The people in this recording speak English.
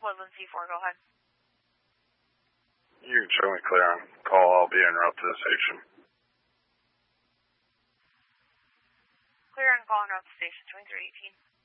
Woodland C4, go ahead. You can show me clear on call. I'll be en route to the station. Clear on call en route to station 2318.